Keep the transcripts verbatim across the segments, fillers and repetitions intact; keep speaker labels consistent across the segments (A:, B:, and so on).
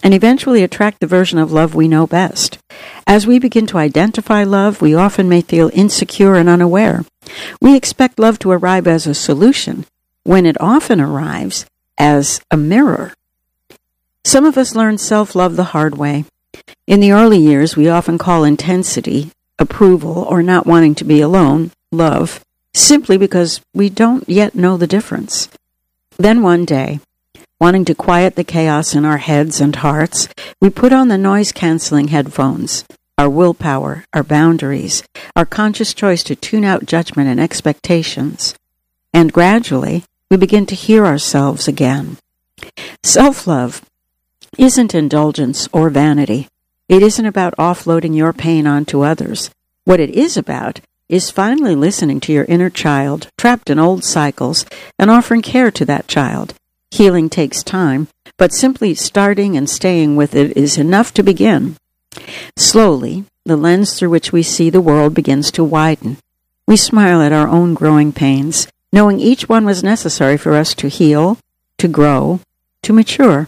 A: and eventually attract the version of love we know best. As we begin to identify love, we often may feel insecure and unaware. We expect love to arrive as a solution, when it often arrives as a mirror. Some of us learn self-love the hard way. In the early years, we often call intensity, approval, or not wanting to be alone, love, simply because we don't yet know the difference. Then one day, wanting to quiet the chaos in our heads and hearts, we put on the noise-canceling headphones, our willpower, our boundaries, our conscious choice to tune out judgment and expectations. And gradually, we begin to hear ourselves again. Self-love isn't indulgence or vanity. It isn't about offloading your pain onto others. What it is about is finally listening to your inner child, trapped in old cycles, and offering care to that child. Healing takes time, but simply starting and staying with it is enough to begin. Slowly, the lens through which we see the world begins to widen. We smile at our own growing pains, knowing each one was necessary for us to heal, to grow, to mature.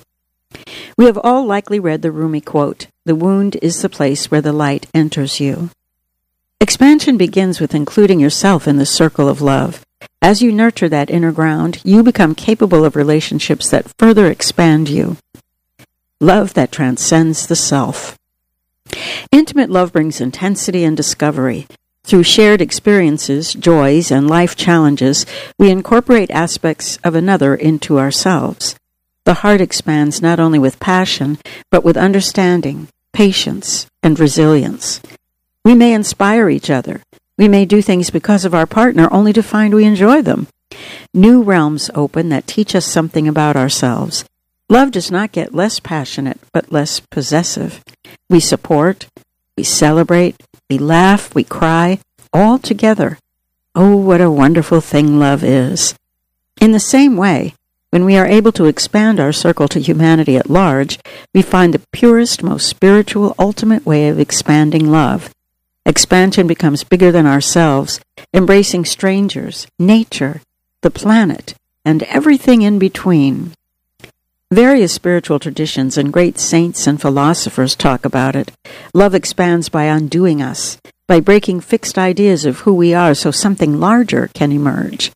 A: We have all likely read the Rumi quote, "The wound is the place where the light enters you." Expansion begins with including yourself in the circle of love. As you nurture that inner ground, you become capable of relationships that further expand you. Love that transcends the self. Intimate love brings intensity and discovery. Through shared experiences, joys, and life challenges, we incorporate aspects of another into ourselves. The heart expands not only with passion, but with understanding, patience, and resilience. We may inspire each other. We may do things because of our partner only to find we enjoy them. New realms open that teach us something about ourselves. Love does not get less passionate, but less possessive. We support, we celebrate, we laugh, we cry, all together. Oh, what a wonderful thing love is. In the same way, when we are able to expand our circle to humanity at large, we find the purest, most spiritual, ultimate way of expanding love. Expansion becomes bigger than ourselves, embracing strangers, nature, the planet, and everything in between. Various spiritual traditions and great saints and philosophers talk about it. Love expands by undoing us, by breaking fixed ideas of who we are so something larger can emerge.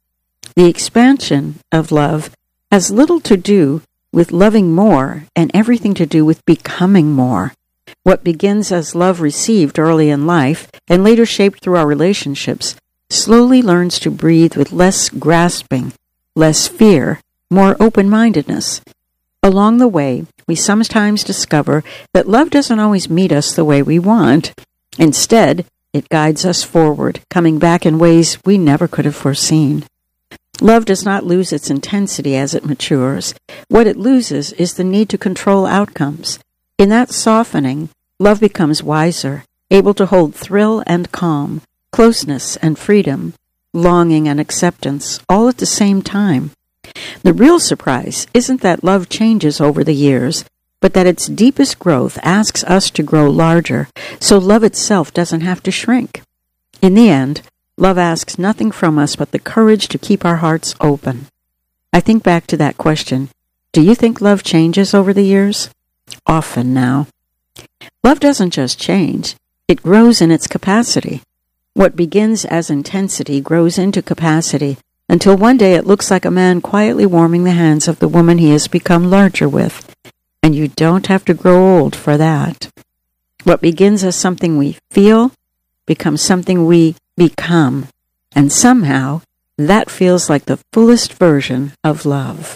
A: The expansion of love has little to do with loving more and everything to do with becoming more. What begins as love received early in life and later shaped through our relationships slowly learns to breathe with less grasping, less fear, more open-mindedness. Along the way, we sometimes discover that love doesn't always meet us the way we want. Instead, it guides us forward, coming back in ways we never could have foreseen. Love does not lose its intensity as it matures. What it loses is the need to control outcomes. In that softening, love becomes wiser, able to hold thrill and calm, closeness and freedom, longing and acceptance, all at the same time. The real surprise isn't that love changes over the years, but that its deepest growth asks us to grow larger, so love itself doesn't have to shrink. In the end, love asks nothing from us but the courage to keep our hearts open. I think back to that question, do you think love changes over the years? Often now. Love doesn't just change, it grows in its capacity. What begins as intensity grows into capacity, until one day it looks like a man quietly warming the hands of the woman he has become larger with. And you don't have to grow old for that. What begins as something we feel becomes something we become. And somehow, that feels like the fullest version of love.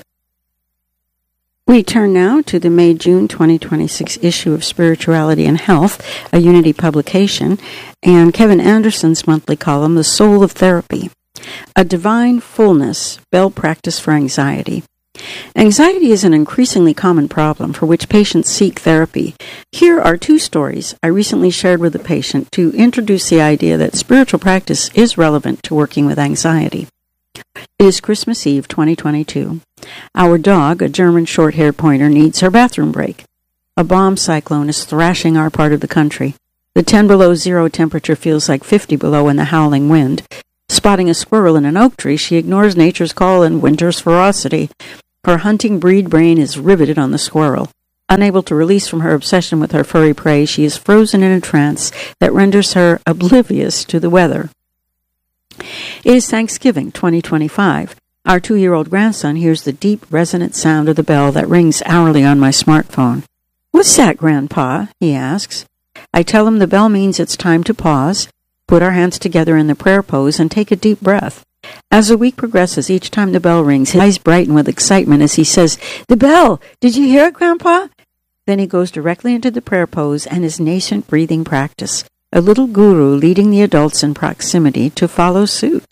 A: We turn now to the May-June twenty twenty-six issue of Spirituality and Health, a Unity publication, and Kevin Anderson's monthly column, The Soul of Therapy, a divine fullness, bell practice for anxiety. Anxiety is an increasingly common problem for which patients seek therapy. Here are two stories I recently shared with a patient to introduce the idea that spiritual practice is relevant to working with anxiety. It is Christmas Eve twenty twenty-two. Our dog, a German short-haired pointer, needs her bathroom break. A bomb cyclone is thrashing our part of the country. The ten below zero temperature feels like fifty below in the howling wind. Spotting a squirrel in an oak tree, she ignores nature's call and winter's ferocity. Her hunting breed brain is riveted on the squirrel. Unable to release from her obsession with her furry prey, she is frozen in a trance that renders her oblivious to the weather. It is Thanksgiving twenty twenty-five. Our two-year-old grandson hears the deep, resonant sound of the bell that rings hourly on my smartphone. "What's that, Grandpa?" he asks. I tell him the bell means it's time to pause, put our hands together in the prayer pose, and take a deep breath. As the week progresses, each time the bell rings, his eyes brighten with excitement as he says, "The bell! Did you hear it, Grandpa?" Then he goes directly into the prayer pose and his nascent breathing practice, a little guru leading the adults in proximity to follow suit.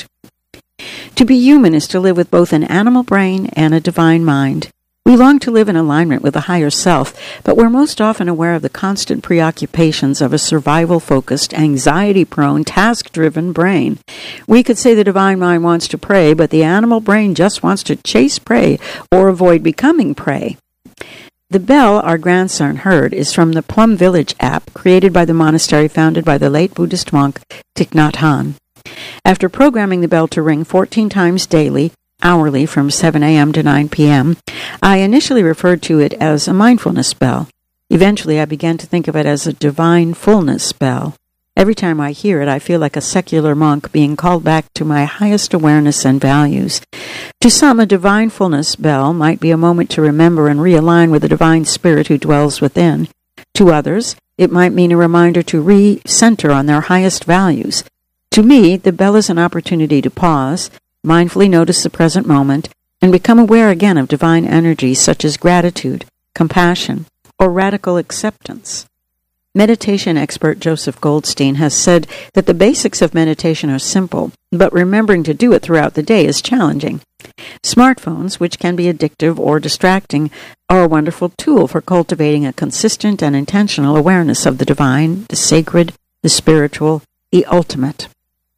A: To be human is to live with both an animal brain and a divine mind. We long to live in alignment with the higher self, but we're most often aware of the constant preoccupations of a survival-focused, anxiety-prone, task-driven brain. We could say the divine mind wants to pray, but the animal brain just wants to chase prey or avoid becoming prey. The bell our grandson heard is from the Plum Village app created by the monastery founded by the late Buddhist monk Thich Nhat Hanh. After programming the bell to ring fourteen times daily, hourly from seven a.m. to nine p.m., I initially referred to it as a mindfulness bell. Eventually, I began to think of it as a divine fullness bell. Every time I hear it, I feel like a secular monk being called back to my highest awareness and values. To some, a divine fullness bell might be a moment to remember and realign with the divine spirit who dwells within. To others, it might mean a reminder to re-center on their highest values. To me, the bell is an opportunity to pause, mindfully notice the present moment, and become aware again of divine energies such as gratitude, compassion, or radical acceptance. Meditation expert Joseph Goldstein has said that the basics of meditation are simple, but remembering to do it throughout the day is challenging. Smartphones, which can be addictive or distracting, are a wonderful tool for cultivating a consistent and intentional awareness of the divine, the sacred, the spiritual, the ultimate.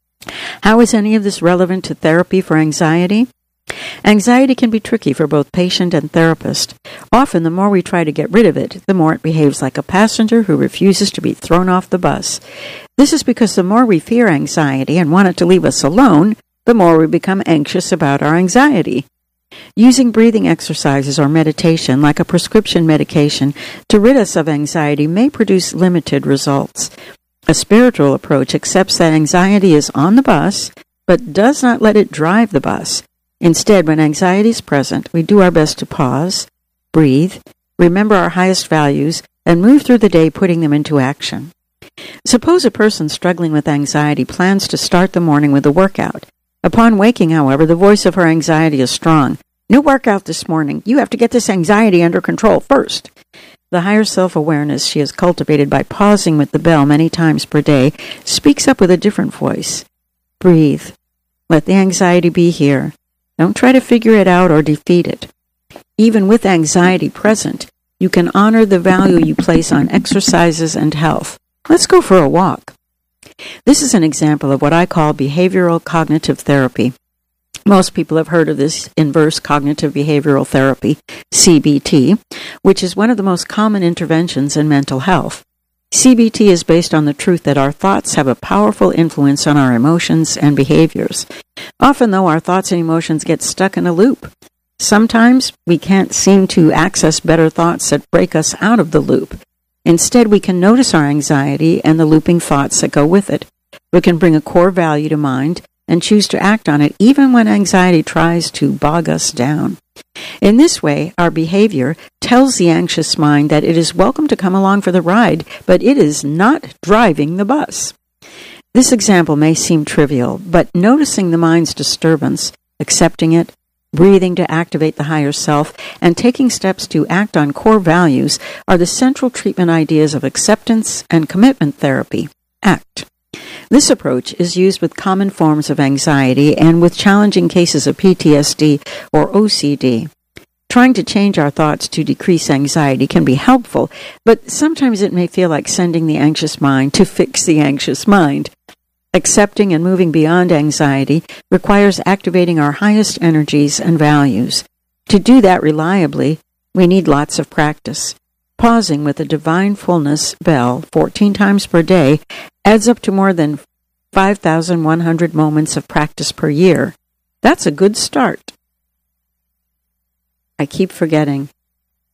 A: How is any of this relevant to therapy for anxiety? Anxiety can be tricky for both patient and therapist. Often, the more we try to get rid of it, the more it behaves like a passenger who refuses to be thrown off the bus. This is because the more we fear anxiety and want it to leave us alone, the more we become anxious about our anxiety. Using breathing exercises or meditation, like a prescription medication, to rid us of anxiety may produce limited results. A spiritual approach accepts that anxiety is on the bus, but does not let it drive the bus. Instead, when anxiety is present, we do our best to pause, breathe, remember our highest values, and move through the day putting them into action. Suppose a person struggling with anxiety plans to start the morning with a workout. Upon waking, however, the voice of her anxiety is strong. "No workout this morning. You have to get this anxiety under control first." The higher self-awareness she has cultivated by pausing with the bell many times per day speaks up with a different voice. Breathe. Let the anxiety be here. Don't try to figure it out or defeat it. Even with anxiety present, you can honor the value you place on exercises and health. Let's go for a walk. This is an example of what I call behavioral cognitive therapy. Most people have heard of this inverse cognitive behavioral therapy, C B T, which is one of the most common interventions in mental health. C B T is based on the truth that our thoughts have a powerful influence on our emotions and behaviors. Often, though, our thoughts and emotions get stuck in a loop. Sometimes we can't seem to access better thoughts that break us out of the loop. Instead, we can notice our anxiety and the looping thoughts that go with it. We can bring a core value to mind and choose to act on it even when anxiety tries to bog us down. In this way, our behavior tells the anxious mind that it is welcome to come along for the ride, but it is not driving the bus. This example may seem trivial, but noticing the mind's disturbance, accepting it, breathing to activate the higher self, and taking steps to act on core values are the central treatment ideas of acceptance and commitment therapy, ACT. This approach is used with common forms of anxiety and with challenging cases of P T S D or O C D. Trying to change our thoughts to decrease anxiety can be helpful, but sometimes it may feel like sending the anxious mind to fix the anxious mind. Accepting and moving beyond anxiety requires activating our highest energies and values. To do that reliably, we need lots of practice. Pausing with the Divine Fullness bell fourteen times per day adds up to more than five thousand one hundred moments of practice per year. That's a good start. I keep forgetting.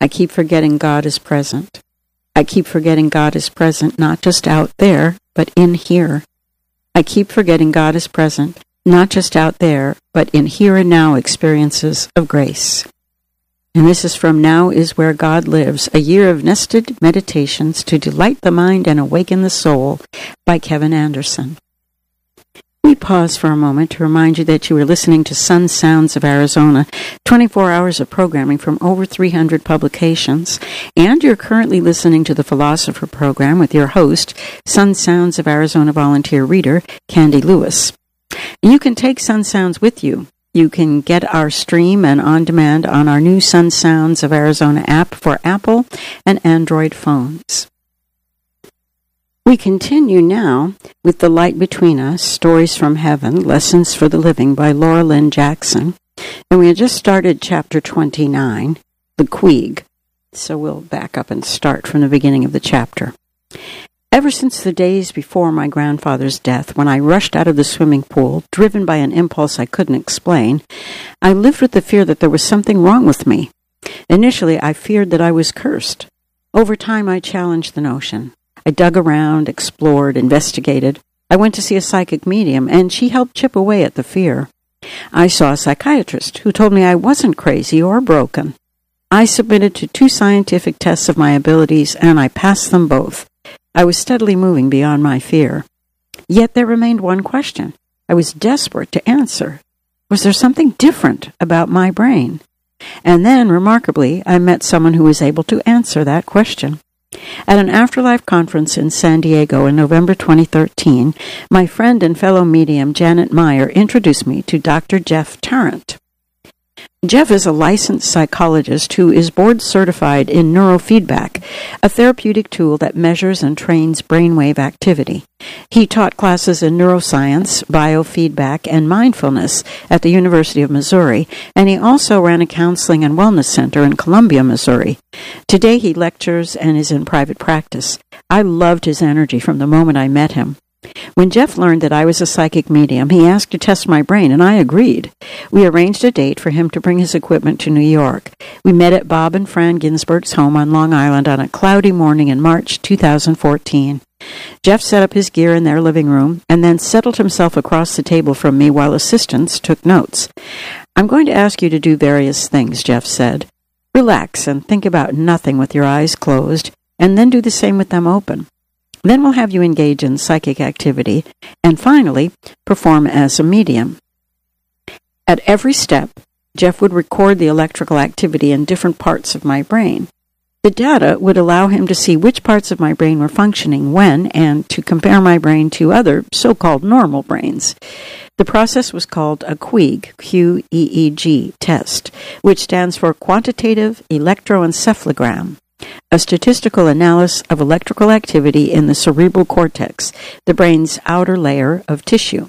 A: I keep forgetting God is present. I keep forgetting God is present not just out there, but in here. I keep forgetting God is present not just out there, but in here and now experiences of grace. And this is from Now Is Where God Lives, a year of nested meditations to delight the mind and awaken the soul, by Kevin Anderson. We pause for a moment to remind you that you are listening to Sun Sounds of Arizona, twenty-four hours of programming from over three hundred publications, and you're currently listening to the Philosopher program with your host, Sun Sounds of Arizona volunteer reader, Candy Lewis. You can take Sun Sounds with you. You can get our stream and on-demand on our new Sun Sounds of Arizona app for Apple and Android phones. We continue now with The Light Between Us, Stories from Heaven, Lessons for the Living by Laura Lynn Jackson. And we had just started chapter twenty-nine, The Queeg. So we'll back up and start from the beginning of the chapter. Ever since the days before my grandfather's death, when I rushed out of the swimming pool, driven by an impulse I couldn't explain, I lived with the fear that there was something wrong with me. Initially, I feared that I was cursed. Over time, I challenged the notion. I dug around, explored, investigated. I went to see a psychic medium, and she helped chip away at the fear. I saw a psychiatrist who told me I wasn't crazy or broken. I submitted to two scientific tests of my abilities, and I passed them both. I was steadily moving beyond my fear. Yet there remained one question I was desperate to answer. Was there something different about my brain? And then, remarkably, I met someone who was able to answer that question. At an afterlife conference in San Diego in November twenty thirteen, my friend and fellow medium Janet Meyer introduced me to Doctor Jeff Tarrant. Jeff is a licensed psychologist who is board-certified in neurofeedback, a therapeutic tool that measures and trains brainwave activity. He taught classes in neuroscience, biofeedback, and mindfulness at the University of Missouri, and he also ran a counseling and wellness center in Columbia, Missouri. Today he lectures and is in private practice. I loved his energy from the moment I met him. When Jeff learned that I was a psychic medium, he asked to test my brain, and I agreed. We arranged a date for him to bring his equipment to New York. We met at Bob and Fran Ginsberg's home on Long Island on a cloudy morning in March two thousand fourteen. Jeff set up his gear in their living room and then settled himself across the table from me while assistants took notes. "I'm going to ask you to do various things," Jeff said. "Relax and think about nothing with your eyes closed, and then do the same with them open. Then we'll have you engage in psychic activity, and finally, perform as a medium." At every step, Jeff would record the electrical activity in different parts of my brain. The data would allow him to see which parts of my brain were functioning when, and to compare my brain to other so-called normal brains. The process was called a Queeg, Q E E G, test, which stands for Quantitative Electroencephalogram, a statistical analysis of electrical activity in the cerebral cortex, the brain's outer layer of tissue.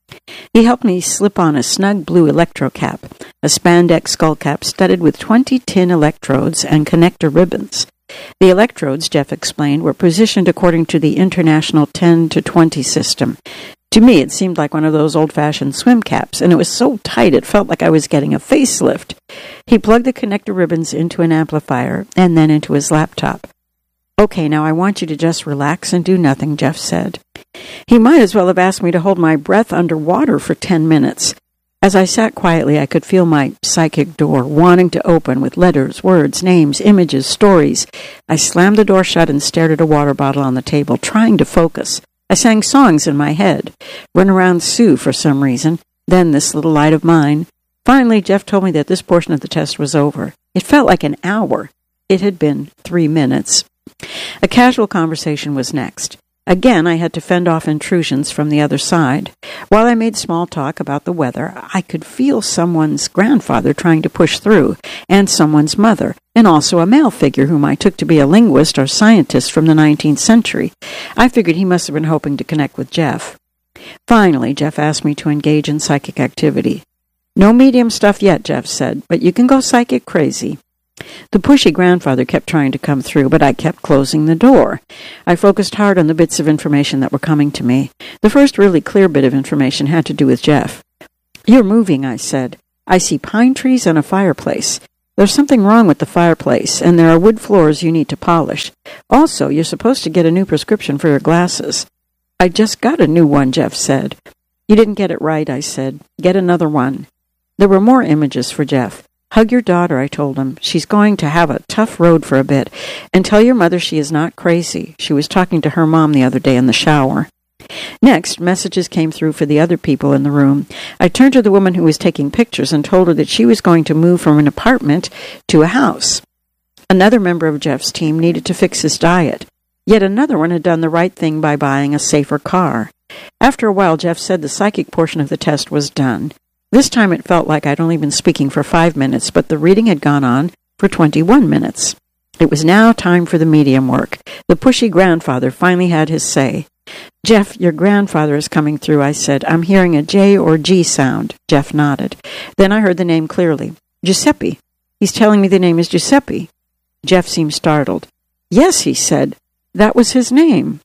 A: He helped me slip on a snug blue electrocap, a spandex skull cap studded with twenty tin electrodes and connector ribbons. The electrodes, Jeff explained, were positioned according to the International ten to twenty system. To me, it seemed like one of those old-fashioned swim caps, and it was so tight it felt like I was getting a facelift. He plugged the connector ribbons into an amplifier and then into his laptop. "Okay, now I want you to just relax and do nothing," Jeff said. He might as well have asked me to hold my breath underwater for ten minutes. As I sat quietly, I could feel my psychic door wanting to open with letters, words, names, images, stories. I slammed the door shut and stared at a water bottle on the table, trying to focus. I sang songs in my head. Run Around Sue for some reason, then This Little Light of Mine. Finally, Jeff told me that this portion of the test was over. It felt like an hour. It had been three minutes. A casual conversation was next. Again, I had to fend off intrusions from the other side. While I made small talk about the weather, I could feel someone's grandfather trying to push through, and someone's mother, and also a male figure whom I took to be a linguist or scientist from the nineteenth century. I figured he must have been hoping to connect with Jeff. Finally, Jeff asked me to engage in psychic activity. "No medium stuff yet," Jeff said, "but you can go psychic crazy." The pushy grandfather kept trying to come through, but I kept closing the door. I focused hard on the bits of information that were coming to me. The first really clear bit of information had to do with Jeff. "You're moving," I said. "I see pine trees and a fireplace. There's something wrong with the fireplace, and there are wood floors you need to polish. Also, you're supposed to get a new prescription for your glasses. I just got a new one, Jeff said. You didn't get it right, I said. Get another one. There were more images for Jeff. Hug your daughter, I told him. She's going to have a tough road for a bit. And tell your mother she is not crazy. She was talking to her mom the other day in the shower. Next, messages came through for the other people in the room. I turned to the woman who was taking pictures and told her that she was going to move from an apartment to a house. Another member of Jeff's team needed to fix his diet. Yet another one had done the right thing by buying a safer car. After a while, Jeff said the psychic portion of the test was done. This time it felt like I'd only been speaking for five minutes, but the reading had gone on for twenty-one minutes. It was now time for the medium work. The pushy grandfather finally had his say. Jeff, your grandfather is coming through, I said. I'm hearing a J or G sound. Jeff nodded. Then I heard the name clearly. Giuseppe. He's telling me the name is Giuseppe. Jeff seemed startled. Yes, he said. That was his name.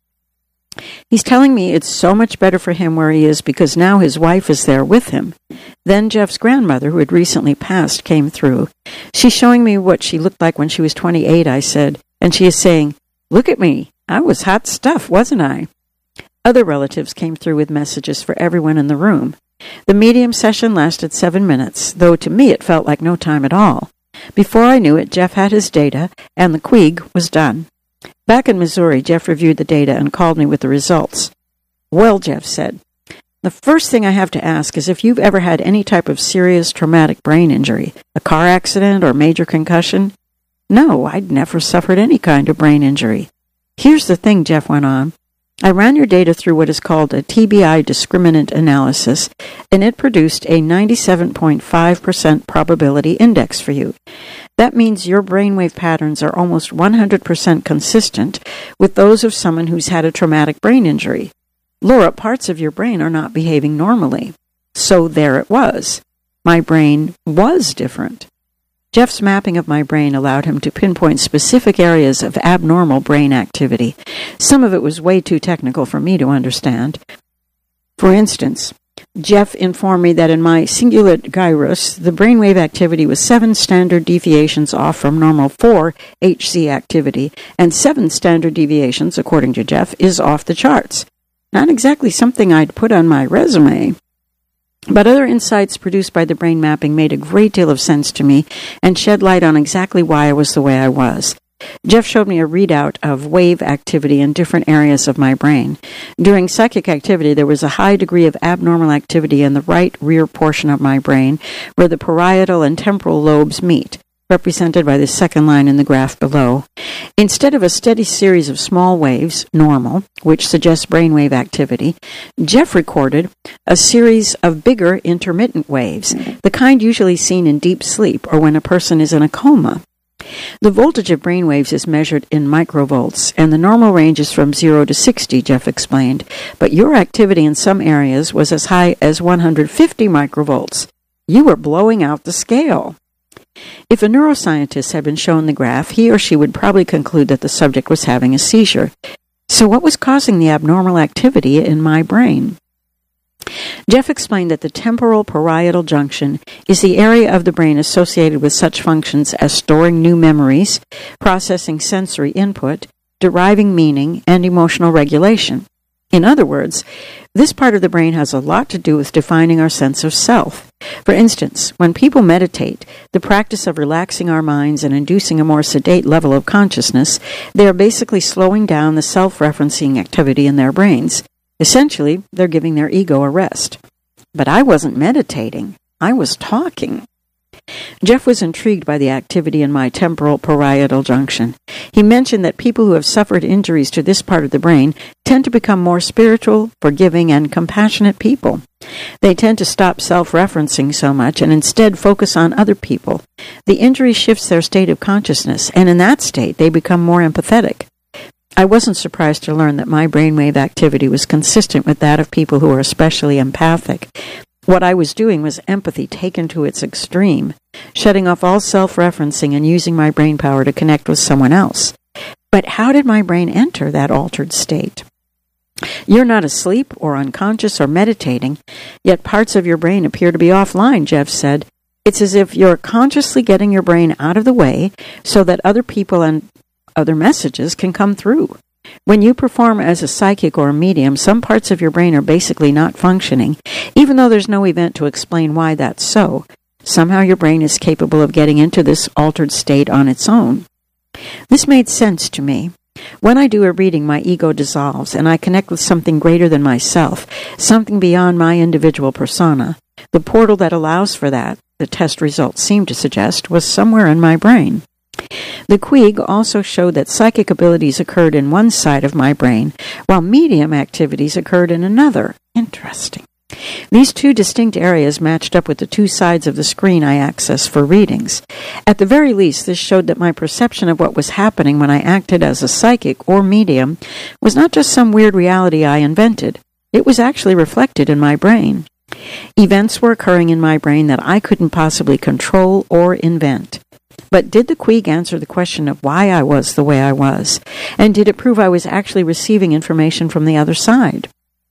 A: He's telling me it's so much better for him where he is because now his wife is there with him. Then Jeff's grandmother, who had recently passed, came through. She's showing me what she looked like when she was twenty-eight, I said, and she is saying, Look at me. I was hot stuff, wasn't I? Other relatives came through with messages for everyone in the room. The medium session lasted seven minutes, though to me it felt like no time at all. Before I knew it, Jeff had his data, and the Quig was done. Back in Missouri, Jeff reviewed the data and called me with the results. Well, Jeff said, the first thing I have to ask is if you've ever had any type of serious traumatic brain injury, a car accident or major concussion. No, I'd never suffered any kind of brain injury. Here's the thing, Jeff went on. I ran your data through what is called a T B I discriminant analysis, and it produced a ninety-seven point five percent probability index for you. That means your brainwave patterns are almost one hundred percent consistent with those of someone who's had a traumatic brain injury. Laura, parts of your brain are not behaving normally. So there it was. My brain was different. Jeff's mapping of my brain allowed him to pinpoint specific areas of abnormal brain activity. Some of it was way too technical for me to understand. For instance, Jeff informed me that in my cingulate gyrus, the brainwave activity was seven standard deviations off from normal for H Z activity, and seven standard deviations, according to Jeff, is off the charts. Not exactly something I'd put on my resume. But other insights produced by the brain mapping made a great deal of sense to me and shed light on exactly why I was the way I was. Jeff showed me a readout of wave activity in different areas of my brain. During psychic activity, there was a high degree of abnormal activity in the right rear portion of my brain, where the parietal and temporal lobes meet, represented by the second line in the graph below. Instead of a steady series of small waves, normal, which suggests brainwave activity, Jeff recorded a series of bigger intermittent waves, the kind usually seen in deep sleep or when a person is in a coma. The voltage of brainwaves is measured in microvolts, and the normal range is from zero to sixty, Jeff explained, but your activity in some areas was as high as one hundred fifty microvolts. You were blowing out the scale. If a neuroscientist had been shown the graph, he or she would probably conclude that the subject was having a seizure. So what was causing the abnormal activity in my brain? Jeff explained that the temporal parietal junction is the area of the brain associated with such functions as storing new memories, processing sensory input, deriving meaning, and emotional regulation. In other words, this part of the brain has a lot to do with defining our sense of self. For instance, when people meditate, the practice of relaxing our minds and inducing a more sedate level of consciousness, they are basically slowing down the self-referencing activity in their brains. Essentially, they're giving their ego a rest. But I wasn't meditating. I was talking. Jeff was intrigued by the activity in my temporal parietal junction. He mentioned that people who have suffered injuries to this part of the brain tend to become more spiritual, forgiving, and compassionate people. They tend to stop self-referencing so much and instead focus on other people. The injury shifts their state of consciousness, and in that state, they become more empathetic. I wasn't surprised to learn that my brainwave activity was consistent with that of people who are especially empathic. What I was doing was empathy taken to its extreme, shutting off all self-referencing and using my brain power to connect with someone else. But how did my brain enter that altered state? You're not asleep or unconscious or meditating, yet parts of your brain appear to be offline, Jeff said. It's as if you're consciously getting your brain out of the way so that other people and other messages can come through. When you perform as a psychic or a medium, some parts of your brain are basically not functioning, even though there's no event to explain why that's so. Somehow your brain is capable of getting into this altered state on its own. This made sense to me. When I do a reading, my ego dissolves, and I connect with something greater than myself, something beyond my individual persona. The portal that allows for that, the test results seem to suggest, was somewhere in my brain. The Quig also showed that psychic abilities occurred in one side of my brain, while medium activities occurred in another. Interesting. These two distinct areas matched up with the two sides of the screen I access for readings. At the very least, this showed that my perception of what was happening when I acted as a psychic or medium was not just some weird reality I invented. It was actually reflected in my brain. Events were occurring in my brain that I couldn't possibly control or invent. But did the Quig answer the question of why I was the way I was? And did it prove I was actually receiving information from the other side?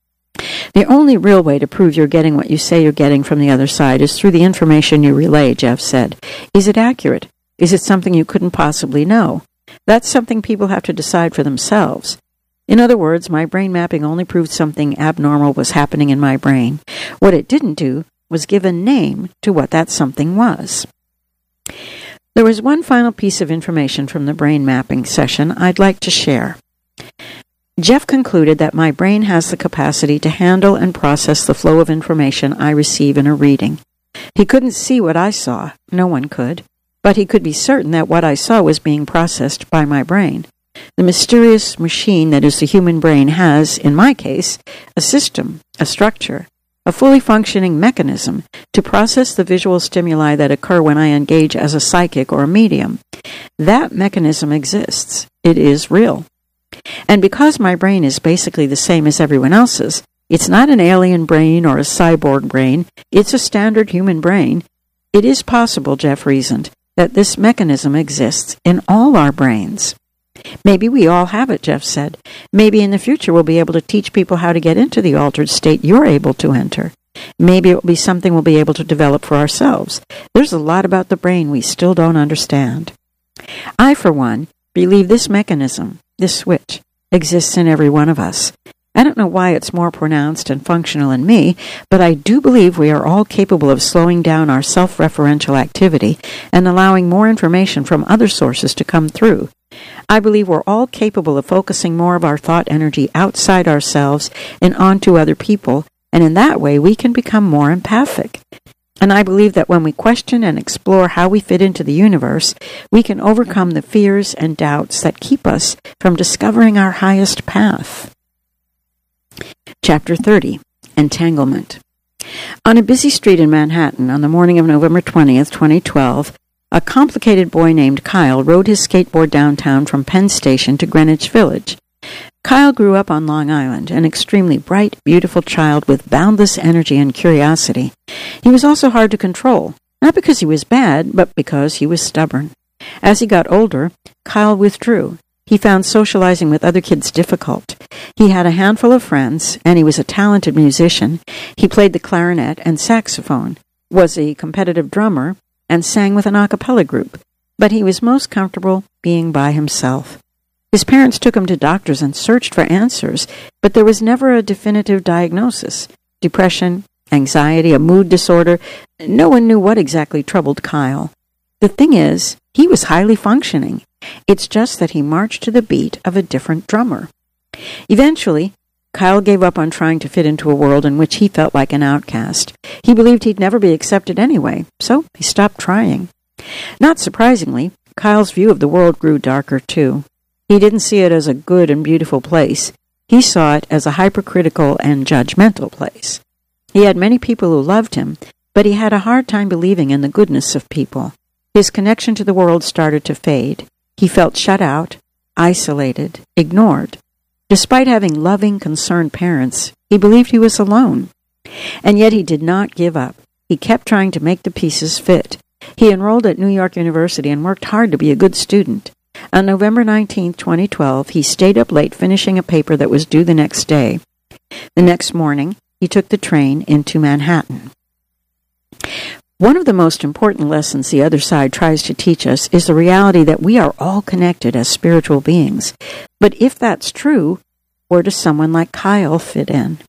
A: The only real way to prove you're getting what you say you're getting from the other side is through the information you relay, Jeff said. Is it accurate? Is it something you couldn't possibly know? That's something people have to decide for themselves. In other words, my brain mapping only proved something abnormal was happening in my brain. What it didn't do was give a name to what that something was. There was one final piece of information from the brain mapping session I'd like to share. Jeff concluded that my brain has the capacity to handle and process the flow of information I receive in a reading. He couldn't see what I saw, no one could, but he could be certain that what I saw was being processed by my brain. The mysterious machine that is the human brain has, in my case, a system, a structure, a fully functioning mechanism to process the visual stimuli that occur when I engage as a psychic or a medium. That mechanism exists. It is real. And because my brain is basically the same as everyone else's, it's not an alien brain or a cyborg brain, it's a standard human brain, it is possible, Jeff reasoned, that this mechanism exists in all our brains. Maybe we all have it, Jeff said. Maybe in the future we'll be able to teach people how to get into the altered state you're able to enter. Maybe it will be something we'll be able to develop for ourselves. There's a lot about the brain we still don't understand. I, for one, believe this mechanism, this switch, exists in every one of us. I don't know why it's more pronounced and functional in me, but I do believe we are all capable of slowing down our self-referential activity and allowing more information from other sources to come through. I believe we're all capable of focusing more of our thought energy outside ourselves and onto other people, and in that way we can become more empathic. And I believe that when we question and explore how we fit into the universe, we can overcome the fears and doubts that keep us from discovering our highest path. Chapter thirty. Entanglement. On a busy street in Manhattan on the morning of November twentieth, twenty twelve, a complicated boy named Kyle rode his skateboard downtown from Penn Station to Greenwich Village. Kyle grew up on Long Island, an extremely bright, beautiful child with boundless energy and curiosity. He was also hard to control, not because he was bad, but because he was stubborn. As he got older, Kyle withdrew. He found socializing with other kids difficult. He had a handful of friends, and he was a talented musician. He played the clarinet and saxophone, was a competitive drummer, and sang with an a cappella group, but he was most comfortable being by himself. His parents took him to doctors and searched for answers, but there was never a definitive diagnosis. Depression, anxiety, a mood disorder, no one knew what exactly troubled Kyle. The thing is, he was highly functioning. It's just that he marched to the beat of a different drummer. Eventually, Kyle gave up on trying to fit into a world in which he felt like an outcast. He believed he'd never be accepted anyway, so he stopped trying. Not surprisingly, Kyle's view of the world grew darker too. He didn't see it as a good and beautiful place. He saw it as a hypercritical and judgmental place. He had many people who loved him, but he had a hard time believing in the goodness of people. His connection to the world started to fade. He felt shut out, isolated, ignored. Despite having loving, concerned parents, he believed he was alone. And yet he did not give up. He kept trying to make the pieces fit. He enrolled at New York University and worked hard to be a good student. On November nineteenth, twenty twelve, he stayed up late finishing a paper that was due the next day. The next morning, he took the train into Manhattan. One of the most important lessons the other side tries to teach us is the reality that we are all connected as spiritual beings. But if that's true, where does someone like Kyle fit in?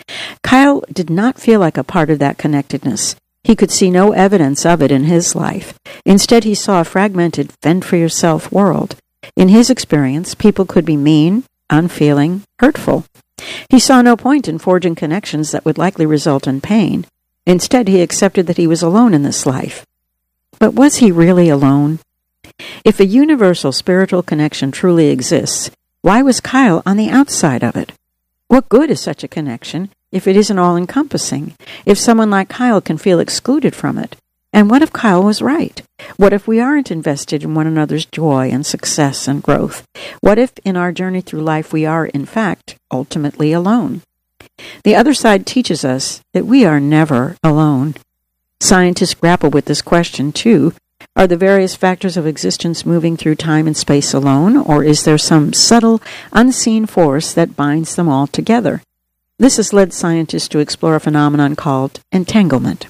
A: Kyle did not feel like a part of that connectedness. He could see no evidence of it in his life. Instead, he saw a fragmented, fend-for-yourself world. In his experience, people could be mean, unfeeling, hurtful. He saw no point in forging connections that would likely result in pain. Instead, he accepted that he was alone in this life. But was he really alone? If a universal spiritual connection truly exists, why was Kyle on the outside of it? What good is such a connection if it isn't all-encompassing, if someone like Kyle can feel excluded from it? And what if Kyle was right? What if we aren't invested in one another's joy and success and growth? What if in our journey through life we are, in fact, ultimately alone? The other side teaches us that we are never alone. Scientists grapple with this question, too. Are the various factors of existence moving through time and space alone, or is there some subtle, unseen force that binds them all together? This has led scientists to explore a phenomenon called entanglement.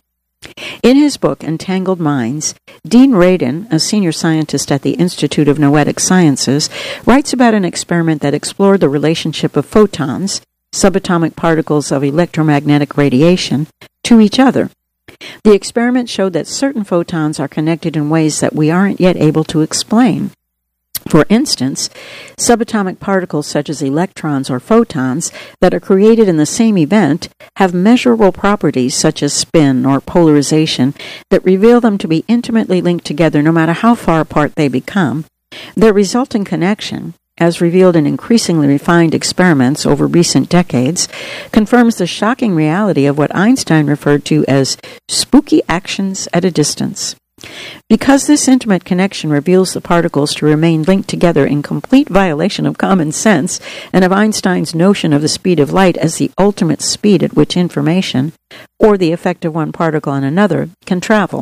A: In his book, Entangled Minds, Dean Radin, a senior scientist at the Institute of Noetic Sciences, writes about an experiment that explored the relationship of photons, subatomic particles of electromagnetic radiation, to each other. The experiment showed that certain photons are connected in ways that we aren't yet able to explain. For instance, subatomic particles such as electrons or photons that are created in the same event have measurable properties such as spin or polarization that reveal them to be intimately linked together no matter how far apart they become. Their resulting connection, as revealed in increasingly refined experiments over recent decades, confirms the shocking reality of what Einstein referred to as spooky actions at a distance. Because this intimate connection reveals the particles to remain linked together in complete violation of common sense and of Einstein's notion of the speed of light as the ultimate speed at which information, or the effect of one particle on another, can travel.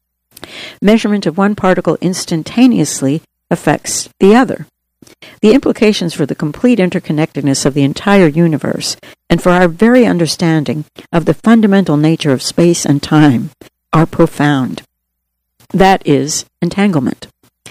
A: Measurement of one particle instantaneously affects the other. The implications for the complete interconnectedness of the entire universe and for our very understanding of the fundamental nature of space and time are profound. That is entanglement.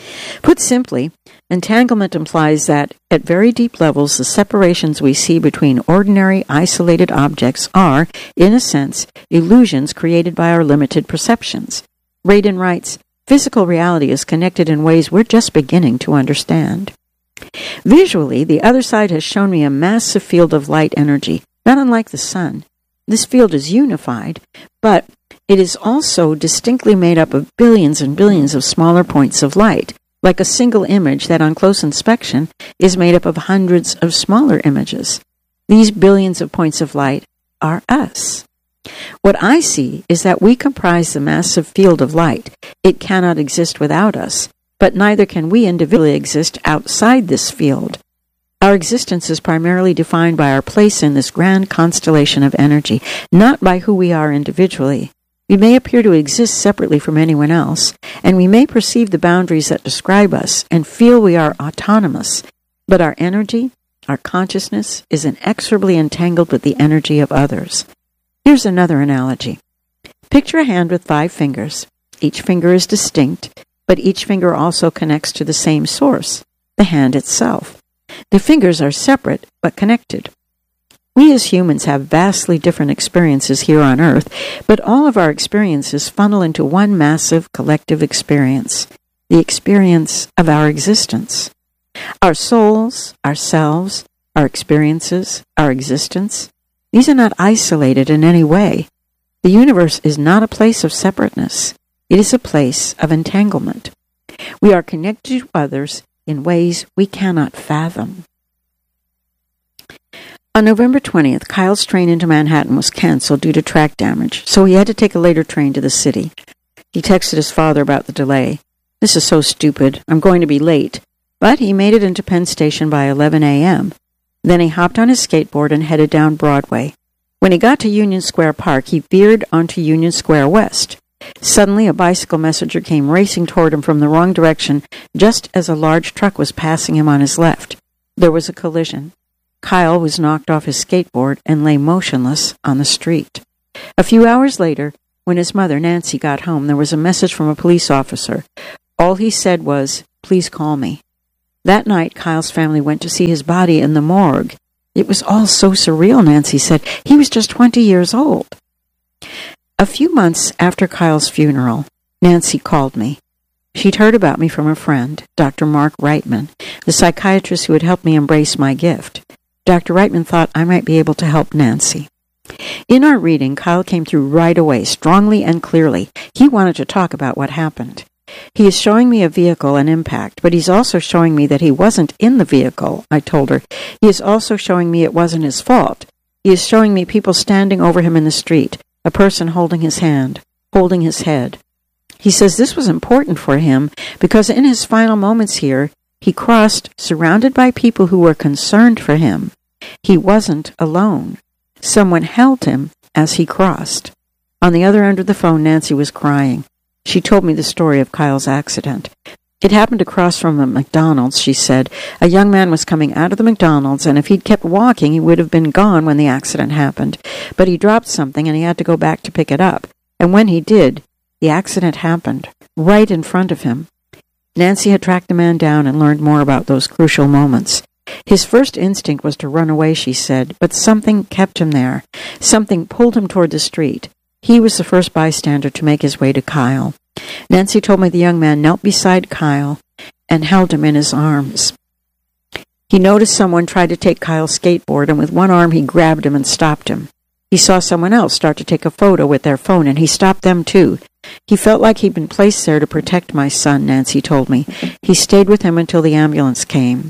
A: Put simply, entanglement implies that, at very deep levels, the separations we see between ordinary, isolated objects are, in a sense, illusions created by our limited perceptions. Radin writes, physical reality is connected in ways we're just beginning to understand. Visually, the other side has shown me a massive field of light energy, not unlike the sun. This field is unified, but it is also distinctly made up of billions and billions of smaller points of light, like a single image that on close inspection is made up of hundreds of smaller images. These billions of points of light are us. What I see is that we comprise the massive field of light. It cannot exist without us, but neither can we individually exist outside this field. Our existence is primarily defined by our place in this grand constellation of energy, not by who we are individually. We may appear to exist separately from anyone else, and we may perceive the boundaries that describe us and feel we are autonomous, but our energy, our consciousness, is inexorably entangled with the energy of others. Here's another analogy. Picture a hand with five fingers. Each finger is distinct, but each finger also connects to the same source, the hand itself. The fingers are separate, but connected. We as humans have vastly different experiences here on Earth, but all of our experiences funnel into one massive collective experience, the experience of our existence. Our souls, ourselves, our experiences, our existence, these are not isolated in any way. The universe is not a place of separateness. It is a place of entanglement. We are connected to others in ways we cannot fathom. On November twentieth, Kyle's train into Manhattan was canceled due to track damage, so he had to take a later train to the city. He texted his father about the delay. "This is so stupid. I'm going to be late." But he made it into Penn Station by eleven a.m. Then he hopped on his skateboard and headed down Broadway. When he got to Union Square Park, he veered onto Union Square West. Suddenly, a bicycle messenger came racing toward him from the wrong direction just as a large truck was passing him on his left. There was a collision. Kyle was knocked off his skateboard and lay motionless on the street. A few hours later, When his mother, Nancy, got home, there was a message from a police officer. All he said was, "Please call me." That night, Kyle's family went to see his body in the morgue. It was all so surreal, Nancy said. He was just twenty years old. A few months after Kyle's funeral, Nancy called me. She'd heard about me from a friend, Doctor Mark Reitman, the psychiatrist who had helped me embrace my gift. Doctor Reitman thought I might be able to help Nancy. In our reading, Kyle came through right away, strongly and clearly. He wanted to talk about what happened. He is showing me a vehicle and impact, but he's also showing me that he wasn't in the vehicle, I told her. He is also showing me it wasn't his fault. He is showing me people standing over him in the street, a person holding his hand, holding his head. He says this was important for him because in his final moments here, he crossed surrounded by people who were concerned for him. He wasn't alone. Someone held him as he crossed. On the other end of the phone, Nancy was crying. She told me the story of Kyle's accident. It happened across from a McDonald's, she said. A young man was coming out of the McDonald's, and if he'd kept walking, he would have been gone when the accident happened. But he dropped something, and he had to go back to pick it up. And when he did, the accident happened, right in front of him. Nancy had tracked the man down and learned more about those crucial moments. His first instinct was to run away, she said, but something kept him there. Something pulled him toward the street. He was the first bystander to make his way to Kyle. Nancy told me the young man knelt beside Kyle and held him in his arms. He noticed someone tried to take Kyle's skateboard, and with one arm he grabbed him and stopped him. He saw someone else start to take a photo with their phone, and he stopped them too. He felt like he'd been placed there to protect my son, Nancy told me. He stayed with him until the ambulance came.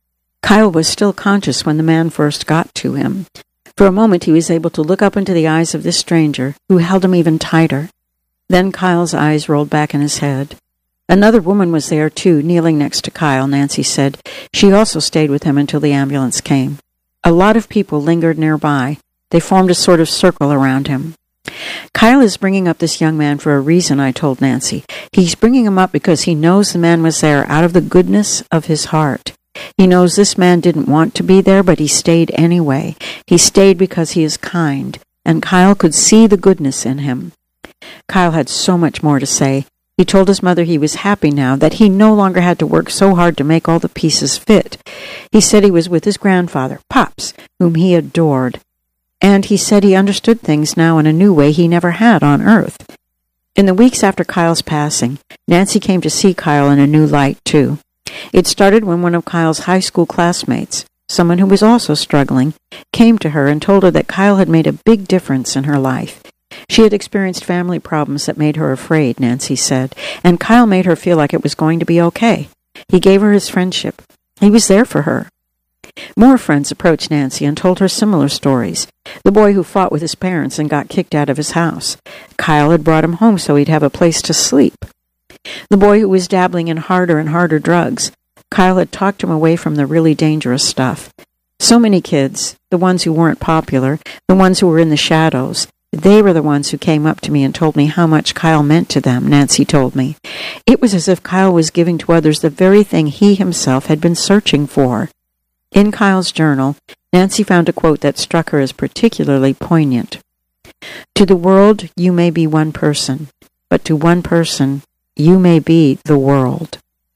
A: Kyle was still conscious when the man first got to him. For a moment he was able to look up into the eyes of this stranger, who held him even tighter. Then Kyle's eyes rolled back in his head. Another woman was there, too, kneeling next to Kyle, Nancy said. She also stayed with him until the ambulance came. A lot of people lingered nearby. They formed a sort of circle around him. Kyle is bringing up this young man for a reason, I told Nancy. He's bringing him up because he knows the man was there out of the goodness of his heart. He knows this man didn't want to be there, but he stayed anyway. He stayed because he is kind, and Kyle could see the goodness in him. Kyle had so much more to say. He told his mother he was happy now, that he no longer had to work so hard to make all the pieces fit. He said he was with his grandfather, Pops, whom he adored. And he said he understood things now in a new way he never had on Earth. In the weeks after Kyle's passing, Nancy came to see Kyle in a new light, too. It started when one of Kyle's high school classmates, someone who was also struggling, came to her and told her that Kyle had made a big difference in her life. She had experienced family problems that made her afraid, Nancy said, and Kyle made her feel like it was going to be okay. He gave her his friendship. He was there for her. More friends approached Nancy and told her similar stories. The boy who fought with his parents and got kicked out of his house. Kyle had brought him home so he'd have a place to sleep. The boy who was dabbling in harder and harder drugs. Kyle had talked him away from the really dangerous stuff. So many kids, the ones who weren't popular, the ones who were in the shadows, they were the ones who came up to me and told me how much Kyle meant to them, Nancy told me. It was as if Kyle was giving to others the very thing he himself had been searching for. In Kyle's journal, Nancy found a quote that struck her as particularly poignant. To the world, you may be one person, but to one person, you may be the world.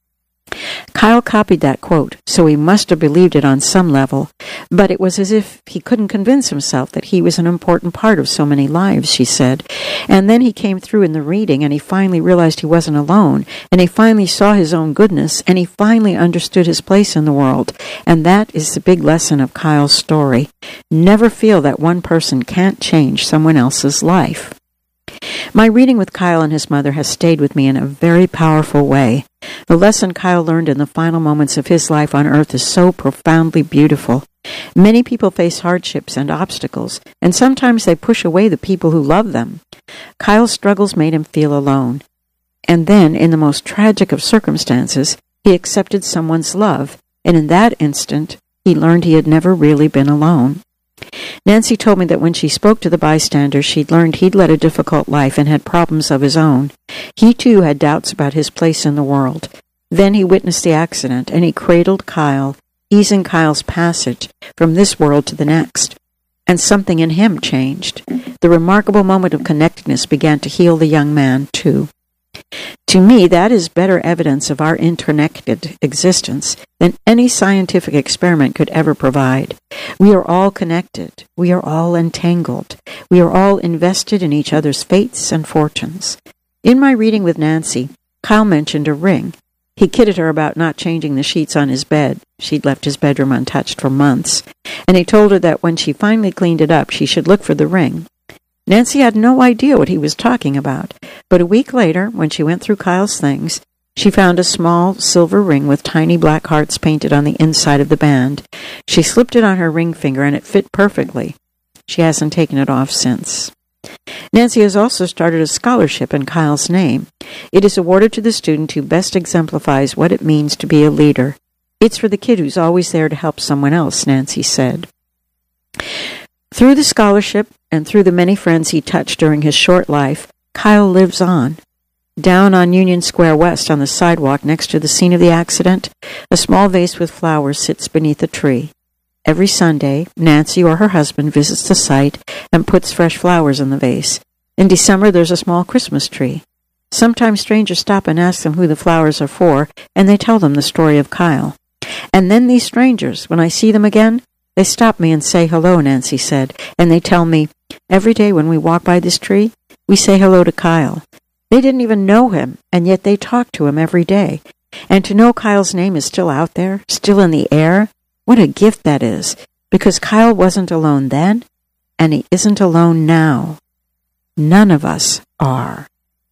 A: Kyle copied that quote, so he must have believed it on some level, but it was as if he couldn't convince himself that he was an important part of so many lives, she said. And then he came through in the reading, and he finally realized he wasn't alone, and he finally saw his own goodness, and he finally understood his place in the world. And that is the big lesson of Kyle's story. Never feel that one person can't change someone else's life. My reading with Kyle and his mother has stayed with me in a very powerful way. The lesson Kyle learned in the final moments of his life on Earth is so profoundly beautiful. Many people face hardships and obstacles, and sometimes they push away the people who love them. Kyle's struggles made him feel alone. And then, in the most tragic of circumstances, he accepted someone's love, and in that instant, he learned he had never really been alone. Nancy told me that when she spoke to the bystanders, she'd learned he'd led a difficult life and had problems of his own. He, too, had doubts about his place in the world. Then he witnessed the accident, and he cradled Kyle, easing Kyle's passage from this world to the next. and something in him changed. The remarkable moment of connectedness began to heal the young man, too. To me, that is better evidence of our interconnected existence than any scientific experiment could ever provide. We are all connected. We are all entangled. We are all invested in each other's fates and fortunes. In my reading with Nancy, Kyle mentioned a ring. He kidded her about not changing the sheets on his bed. She'd left his bedroom untouched for months. And he told her that when she finally cleaned it up, she should look for the ring. Nancy had no idea what he was talking about, but a week later, when she went through Kyle's things, she found a small silver ring with tiny black hearts painted on the inside of the band. She slipped it on her ring finger, and it fit perfectly. She hasn't taken it off since. Nancy has also started a scholarship in Kyle's name. It is awarded to the student who best exemplifies what it means to be a leader. It's for the kid who's always there to help someone else, Nancy said. Through the scholarship and through the many friends he touched during his short life, Kyle lives on. Down on Union Square West on the sidewalk next to the scene of the accident, a small vase with flowers sits beneath a tree. Every Sunday, Nancy or her husband visits the site and puts fresh flowers in the vase. In December, there's a small Christmas tree. Sometimes strangers stop and ask them who the flowers are for, and they tell them the story of Kyle. And then these strangers, when I see them again, they stop me and say hello, Nancy said, and they tell me, every day when we walk by this tree, we say hello to Kyle. They didn't even know him, and yet they talk to him every day. And to know Kyle's name is still out there, still in the air, what a gift that is, because Kyle wasn't alone then, and he isn't alone now. None of us are.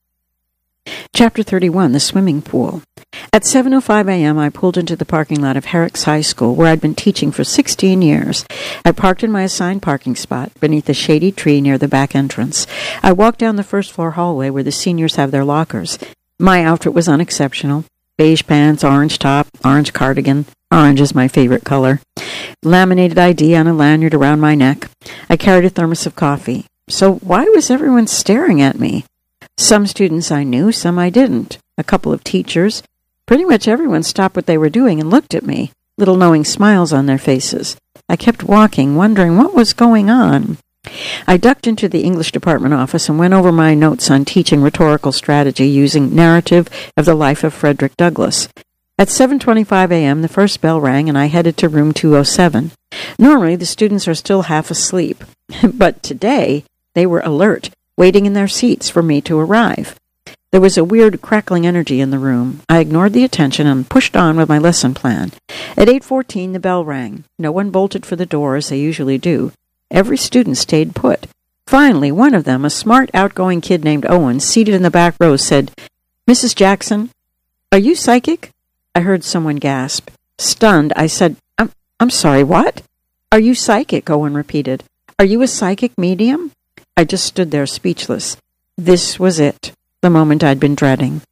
A: Chapter thirty-one, The Swimming Pool. At seven oh five a.m., I pulled into the parking lot of Herrick's High School, where I'd been teaching for sixteen years. I parked in my assigned parking spot beneath a shady tree near the back entrance. I walked down the first-floor hallway where the seniors have their lockers. My outfit was unexceptional. Beige pants, orange top, orange cardigan. Orange is my favorite color. Laminated I D on a lanyard around my neck. I carried a thermos of coffee. So why was everyone staring at me? Some students I knew, some I didn't. A couple of teachers. Pretty much everyone stopped what they were doing and looked at me, little knowing smiles on their faces. I kept walking, wondering what was going on. I ducked into the English department office and went over my notes on teaching rhetorical strategy using narrative of the life of Frederick Douglass. At seven twenty-five a.m., the first bell rang, and I headed to room two oh seven. Normally, the students are still half asleep, but today they were alert, waiting in their seats for me to arrive. There was a weird crackling energy in the room. I ignored the attention and pushed on with my lesson plan. At eight fourteen, the bell rang. No one bolted for the door as they usually do. Every student stayed put. Finally, one of them, a smart, outgoing kid named Owen, seated in the back row, said, "Missus Jackson, are you psychic?" I heard someone gasp. Stunned, I said, I'm, I'm sorry, what? "Are you psychic?" Owen repeated. "Are you a psychic medium?" I just stood there speechless. This was it, the moment I'd been dreading.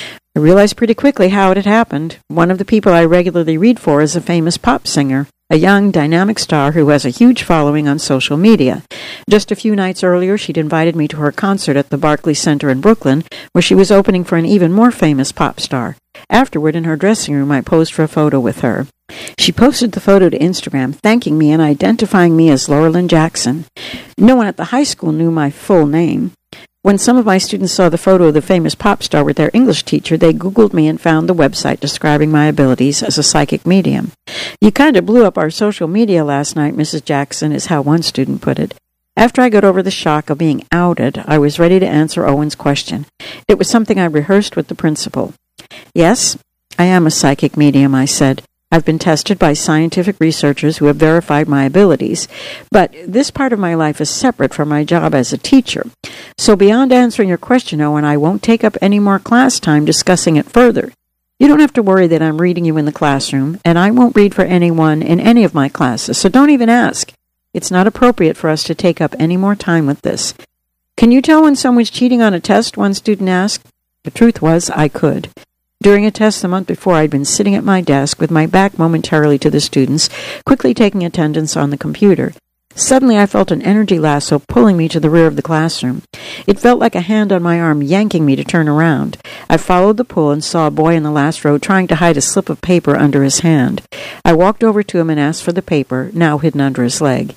A: I realized pretty quickly how it had happened. One of the people I regularly read for is a famous pop singer, a young, dynamic star who has a huge following on social media. Just a few nights earlier, she'd invited me to her concert at the Barclays Center in Brooklyn, where she was opening for an even more famous pop star. Afterward, in her dressing room, I posed for a photo with her. She posted the photo to Instagram, thanking me and identifying me as Laurelyn Jackson. No one at the high school knew my full name. When some of my students saw the photo of the famous pop star with their English teacher, they Googled me and found the website describing my abilities as a psychic medium. "You kind of blew up our social media last night, Missus Jackson," is how one student put it. After I got over the shock of being outed, I was ready to answer Owen's question. It was something I rehearsed with the principal. "Yes, I am a psychic medium," I said. "I've been tested by scientific researchers who have verified my abilities, but this part of my life is separate from my job as a teacher. So beyond answering your question, Owen, I won't take up any more class time discussing it further. You don't have to worry that I'm reading you in the classroom, and I won't read for anyone in any of my classes, so don't even ask. It's not appropriate for us to take up any more time with this." "Can you tell when someone's cheating on a test?" one student asked. The truth was, I could. During a test the month before, I'd been sitting at my desk with my back momentarily to the students, quickly taking attendance on the computer. Suddenly, I felt an energy lasso pulling me to the rear of the classroom. It felt like a hand on my arm yanking me to turn around. I followed the pull and saw a boy in the last row trying to hide a slip of paper under his hand. I walked over to him and asked for the paper, now hidden under his leg.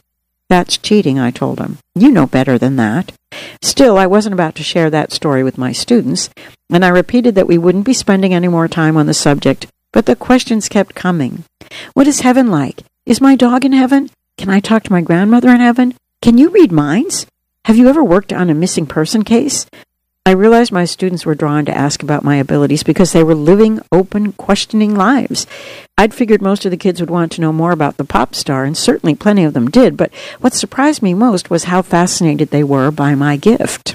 A: That's cheating, I told him. You know better than that. Still, I wasn't about to share that story with my students, and I repeated that we wouldn't be spending any more time on the subject, but the questions kept coming. What is heaven like? Is my dog in heaven? Can I talk to my grandmother in heaven? Can you read minds? Have you ever worked on a missing person case? I realized my students were drawn to ask about my abilities because they were living, open, questioning lives. I'd figured most of the kids would want to know more about the pop star, and certainly plenty of them did, but what surprised me most was how fascinated they were by my gift.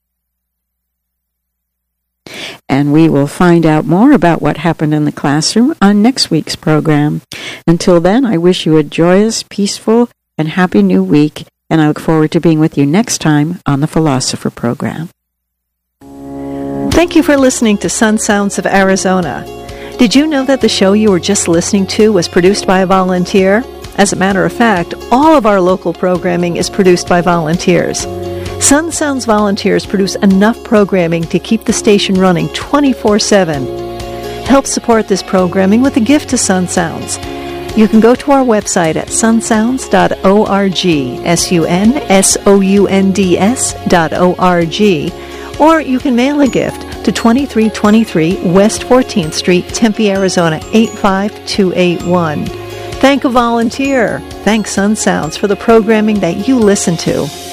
A: And we will find out more about what happened in the classroom on next week's program. Until then, I wish you a joyous, peaceful, and happy new week, and I look forward to being with you next time on the Philosopher program.
B: Thank you for listening to Sun Sounds of Arizona. Did you know that the show you were just listening to was produced by a volunteer? As a matter of fact, all of our local programming is produced by volunteers. Sun Sounds volunteers produce enough programming to keep the station running twenty-four seven. Help support this programming with a gift to Sun Sounds. You can go to our website at sun sounds dot org, S U N S O U N D S dot O R G, or you can mail a gift to twenty-three twenty-three West fourteenth Street, Tempe, Arizona, eight five two eight one. Thank a volunteer. Thank Sun Sounds for the programming that you listen to.